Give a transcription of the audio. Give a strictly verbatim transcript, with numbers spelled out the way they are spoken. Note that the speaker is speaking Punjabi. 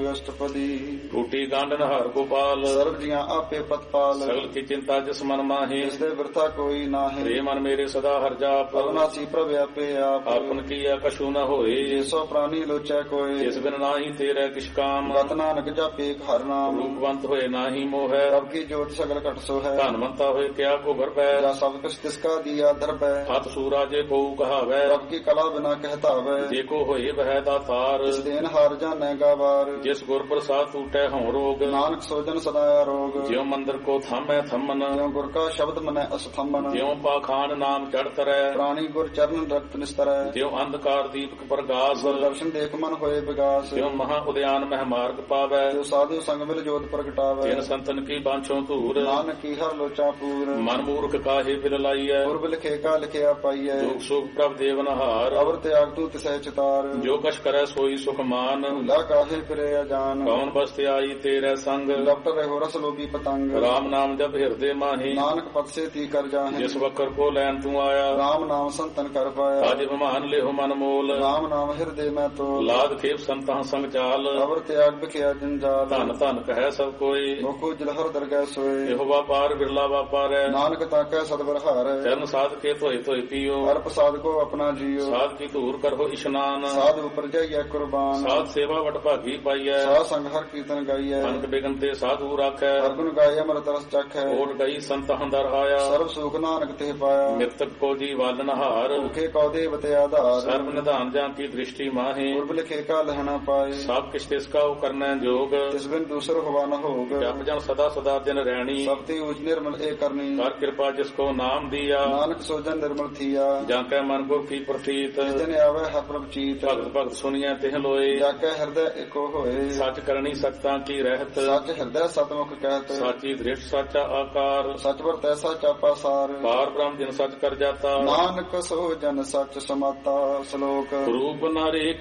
ਅਸ਼ਟਪਦੀ। ਟੂਟੀ ਗਾਂਡਨ ਹਰ ਗੋਪਾਲ ਸਰਬ ਜੀਆਂ ਆਪੇ ਪਤਪਾਲ। ਸਗਲ ਕੀ ਚਿੰਤਾ ਜਿਸ ਮਨ ਮਾਹੀ ਜਿਸ ਦੇ ਬਿਰਥਾ ਕੋਈ ਨਾਹੀਂ। ਰੇ ਮਨ ਮੇਰੇ ਸਦਾ ਹਰ ਜਾਪ ਅਵਨਾਸੀ ਪ੍ਰਭ ਆਪੇ ਆਪ। ਆਪਨ ਕੀਆ ਕਛੂ ਨ ਹੋਏ ਜਿਸੋ ਪ੍ਰਾਨੀ ਲੋਚੈ ਕੋਏ। ਜਿਸ ਬਿਨ ਨਾਹੀ ਤੇਰੇ ਕਿਛ ਕਾਮ ਗਤ ਨਾਨਕ ਜਾਪੇ ਹਰ ਨਾਮ। ਰੂਪਵੰਤ ਹੋਏ ਨਾਹੀ ਮੋਹੈ ਰਬ ਕੀ ਜੋਤ ਸਗਲ ਘਟ ਸੋ ਹੈ। ਧਨਵੰਤਾ ਹੋਏ ਕਿਆ ਕੋ ਭਰਪੈ ਜਾ ਸਭ ਕੁਛ ਤਿਸ ਕਾ ਦੀਆ ਧਰਪੈ। ਹੱਥ ਸੂਰਾ ਜੇ ਕੋ ਕਹਾਵੈ ਰਬ ਕੀ ਕਲਾ ਬਿਨਾ ਕਹਿਤਾਵੈ। ਜੇ ਕੋ ਹੋਏ ਬਹਿ ਦਾਤਾਰ ਜਿਸ ਦੇਨ ਹਾਰ ਜਾਣੈ ਗਾਵਾਰ। ਜਿਸ ਗੁਰ ਪ੍ਰਸਾਦ ਟੂਟੈ ਹਉ ਰੋਗ ਨਾਨਕ ਸੋਜਨ ਸਦਾ ਰੋਗ। ਜਿਉ ਮੰਦਰ ਕੋ ਥਾਮੈ ਥੰਮਨ ਜਿਉ ਗੁਰ ਕਾ ਸ਼ਬਦ ਮਨੈ ਅਸਥੰਬਨ। ਜਿਉ ਪਾਖਾਨ ਨਾਮ ਚੜ ਤਰੈ ਪ੍ਰਾਣੀ ਗੁਰ ਚਰਨ ਰਕਤ ਨਿਸਤਰੈ। ਜਿਉ ਅੰਧਕਾਰ ਦੀਪਕ ਪ੍ਰਗਾਸ ਗੁਰ ਦਰਸ਼ਨ ਦੇਖ ਮਨ ਹੋਏ ਵਿਗਾਸ। ਜਿਉ ਮਹਾ ਉਦਿਆਨ ਮਹਿ ਮਾਰਗ ਪਾਵੈ ਜੋ ਸਾਧੂ ਸੰਗ ਮਿਲ ਜੋਤ ਪ੍ਰਗਟਾਵੈ। ਜਿਨ ਸੰਤਨ ਕੀ ਬਾਂਛੋ ਧੂਰ ਨਾਨਕ ਕੀ ਹਰ ਲੋਚਾ ਪੂਰ। ਮਨ ਮੂਰਖ ਕਾਹੇ ਬਿਲ ਲਾਈਐ ਗੁਰਬ ਲਿਖੇ ਕਾ ਲਿਖਿਆ ਪਾਈਐ। ਦੁਖ ਸੁਖ ਪ੍ਰਭ ਦੇਵਨਹਾਰ ਅਵਰ ਤਿਆਗ ਤੂ ਤਿਸੈ ਚਿਤਾਰ। ਜੋ ਕਛ ਕਰੈ ਸੋਈ ਸੁਖ ਮਾਨ ਭੁਲਾ ਕਾਹੇ ਫਿਰੇ ਅਜਾਨ। ਕੌਣ ਬਸਤਿ ਆਈ ਤੇਰੇ ਸੰਗ ਡਾਕਟਰ ਰਹੋ ਰਸ ਲੋਭੀ ਪਤੰਗ। ਰਾਮ ਨਾਮ ਜਪ ਹਿਰਦੇ ਮਾਹੀ ਨਾਨਕ ਪਤ ਸੇ ਤੀ ਕਰ ਜਾਹੇ। ਜਿਸ ਵਕਰ ਕੋ ਲੈਣ ਤੂੰ ਆਇਆ ਰਾਮ ਨਾਮ ਸੰਤਨ ਕਰ ਪਾਇਆ। ਅਜ ਬਿਮਾਨ ਲਿਹੁ ਮਨ ਮੋਲ ਰਾਮ ਨਾਮ ਹਿਰਦੇ ਮੈਂ ਤੋਲ। ਲਾਦ ਖੇਪ ਸੰਤਾਂ ਸੰਗ ਚਾਲ ਅਵਰ ਤਿਆਗ ਬਿਖਿਆ ਜੰਜਾਲ। ਧਨ ਧਨ ਕਹੈ ਸਭ ਕੋਈ ਮੁਖੋ ਜਲਹਰ ਦਰਗਹਿ ਸੋਏ। ਇਹੋ ਵਾਪਾਰ ਬਿਰਲਾ ਵਾਪਾਰੈ ਨਾਨਕ ਤਾਕੈ ਸਤਿਗੁਰ ਹਾਰੈ। ਚਰਨ ਸਾਧ ਕੇ ਧੋਏ ਧੋਏ ਪੀਓ ਹਰ ਪ੍ਰਸਾਦ ਕੋ ਆਪਣਾ ਜੀਓ। ਸਾਧ ਕੀ ਧੂਰ ਕਰੋ ਇਸ਼ਨਾਨ ਸਾਧ ਉਪਰ ਜਾਈਐ ਕੁਰਬਾਨ। ਸਾਧ ਸੇਵਾ ਵਟ ਭਾਗੀ ਪਾਈਐ ਸਾਧ ਸੰਗ ਹਰ ਕੀਰਤਨ ਗਾਈਐ। ਅਨਕ ਬਿਗਨ ਤੇ ਸਾਧੂ ਰਾਖੈ ਹਰ ਗੁਣ ਗਾਏ ਅੰਮ੍ਰਿਤ ਰਸ ਚਖੈ। ਓਟ ਗਈ ਸੰਤ ਹੰਦਰ ਆਇਆ ਸਰਬ ਸੁਖ ਨਾਨਕ ਤੇ ਪਾਇਆ। ਮਿਰਤਕ ਕੋ ਜੀ ਵਾਲਨ ਹਾਰ ਭੁਖੇ ਕਉ ਦੇਵਤੇ ਆਧਾਰ। ਸਰਬ ਨਿਧਾਨ ਜਾਂ ਕੀ ਦ੍ਰਿਸ਼ਟੀ ਮਾਹੀ ਗੁਰਬ ਲਿਖੇ ਕਾ ਲਹਣਾ ਪਾਏ। ਸਭ ਕਿਛ ਤਿਸ ਕਾ ਕਰਨੈ ਜੋਗ ਤਿਸ ਬਿਨ ਦੂਸਰ ਹੋਵਾ ਨ ਹੋਗ। ਜਪ ਜਨ ਸਦਾ ਸਦਾ ਦਿਨ ਰਹਿਣੀ ਸਭ ਤੇ ਉਚ ਨਿਰਮਲ ਏ ਕਰਨੀ। ਕਰ ਕਿਰਪਾ ਜਿਸ ਕੋ ਨਾਮ ਦੀਆ ਨਾਨਕ ਸੋਜਨ ਨਿਰਮਲ ਥੀਆ। ਜਾਂ ਕੈ ਮਨ ਗੁਰ ਕੀ ਪ੍ਰਤੀਤ ਜਿਸ ਦਿਨ ਆਵੇ ਹਰ ਪ੍ਰਭ ਚੀਤ। ਭਗਤ ਭਗਤ ਸੁਣੀਐ ਤਿਹ ਲੋਏ ਜਾ ਕੇ ਹਿਰਦੈ ਏਕੋ ਹੋਏ। ਸੱਚ ਕਰਨੀ ਸਖਤਾਂ ਕੀ ਰਹਿਤ ਸੱਚ ਹਿਰਦੈ ਸਤਮੁਖ ਕਹਿਤ। ਸਾਚੀ ਦ੍ਰਿਸ਼ਟ ਸਾਚਾ ਆਕਾਰ ਸਚ ਵਰਤੈ ਸਚਾ ਪਾਸਾਰ। ਪਾਰ ਬ੍ਰਹਮ ਜਿਨ ਸੱਚ ਕਰ ਜਾਤਾ ਨਾਨਕ ਸੋ ਜਨ ਸੱਚ ਸਮਾਤਾ। ਸ਼ਲੋਕ ਰੂਪ ਨਾਰੇ